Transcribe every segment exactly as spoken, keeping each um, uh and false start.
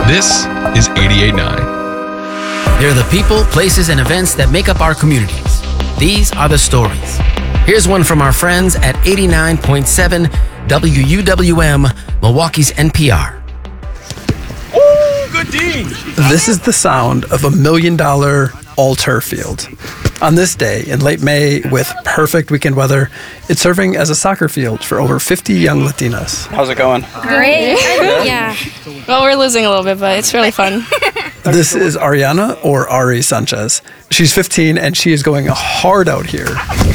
This is eighty-eight point nine. They're the people, places, and events that make up our communities. These are the stories. Here's one from our friends at eighty-nine point seven W U W M, Milwaukee's N P R. Ooh, good D. This is the sound of a million-dollar all-turf field. On this day, in late May, with perfect weekend weather, it's serving as a soccer field for over fifty young Latinas. How's it going? Great. Yeah. Well, we're losing a little bit, but it's really fun. This is Ariana, or Ari Sanchez. She's fifteen, and she is going hard out here.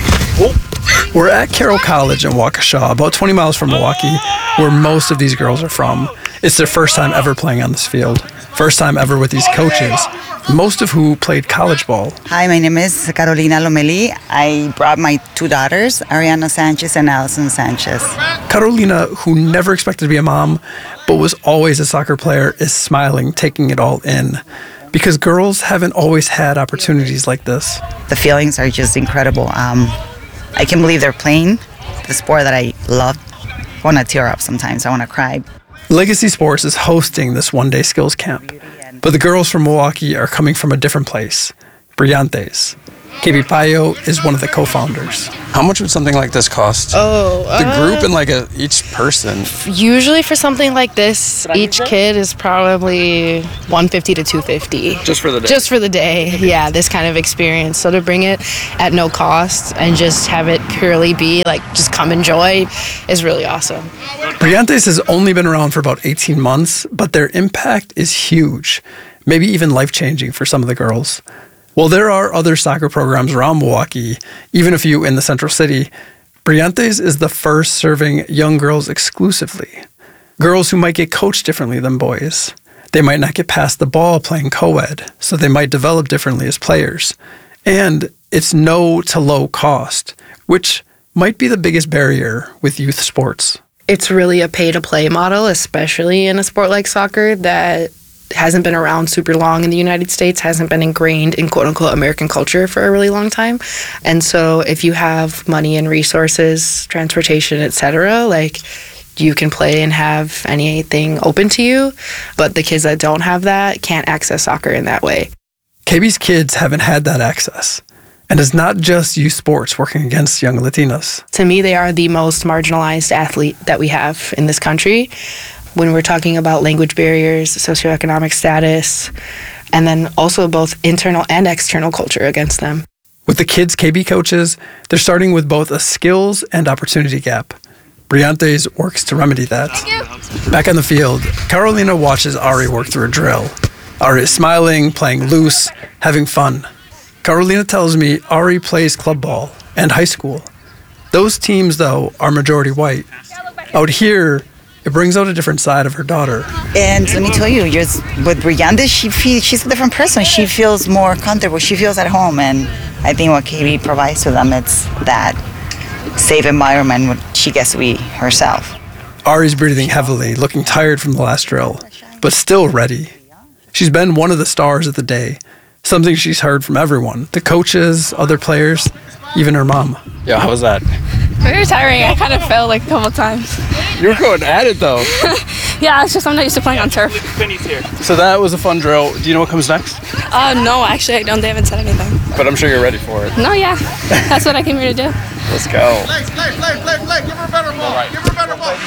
We're at Carroll College in Waukesha, about twenty miles from Milwaukee, where most of these girls are from. It's their first time ever playing on this field. First time ever with these coaches, most of who played college ball. Hi, my name is Carolina Lomeli. I brought my two daughters, Ariana Sanchez and Allison Sanchez. Carolina, who never expected to be a mom, but was always a soccer player, is smiling, taking it all in. Because girls haven't always had opportunities like this. The feelings are just incredible. Um, I can't believe they're playing the sport that I love. I want to tear up sometimes. I want to cry. Legacy Sports is hosting this one-day skills camp. But the girls from Milwaukee are coming from a different place, Brillantes. K B Payo is one of the co-founders. How much would something like this cost? Oh, the uh, group and like a, each person? Usually for something like this, each kid is probably one fifty to two fifty. Just for the day? Just for the day, yeah, this kind of experience. So to bring it at no cost and just have it purely be like just come enjoy is really awesome. Brillantes has only been around for about eighteen months, but their impact is huge, maybe even life-changing for some of the girls. While there are other soccer programs around Milwaukee, even a few in the central city, Brillantes is the first serving young girls exclusively. Girls who might get coached differently than boys. They might not get past the ball playing co-ed, so they might develop differently as players. And it's no to low cost, which might be the biggest barrier with youth sports. It's really a pay-to-play model, especially in a sport like soccer that hasn't been around super long in the United States, hasn't been ingrained in quote-unquote American culture for a really long time. And so if you have money and resources, transportation, et cetera, like you can play and have anything open to you. But the kids that don't have that can't access soccer in that way. K B's kids haven't had that access. And it's not just youth sports working against young Latinas. To me, they are the most marginalized athlete that we have in this country. When we're talking about language barriers, socioeconomic status, and then also both internal and external culture against them. With the kids' K B coaches, they're starting with both a skills and opportunity gap. Brillantes works to remedy that. Back on the field, Carolina watches Ari work through a drill. Ari is smiling, playing loose, having fun. Carolina tells me Ari plays club ball and high school. Those teams, though, are majority white. Out here, it brings out a different side of her daughter. And let me tell you, just with Brillantes, she feels, she's a different person. She feels more comfortable. She feels at home. And I think what K B provides to them, it's that safe environment where she gets to be herself. Ari's breathing heavily, looking tired from the last drill, but still ready. She's been one of the stars of the day, something she's heard from everyone, the coaches, other players, even her mom. Yeah, how was that? Very tiring. I kind of fell like a couple times. You were going at it, though. Yeah, it's just I'm not used to playing on turf. So that was a fun drill. Do you know what comes next? Uh, no, actually, I don't. They haven't said anything. But I'm sure you're ready for it. No, yeah. That's what I came here to do. Let's go. Play, play, play, play, play. Give her a better ball. Give her a better ball.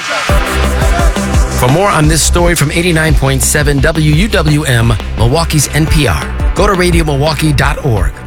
For more on this story from eighty-nine point seven W U W M, Milwaukee's N P R, go to radio milwaukee dot org.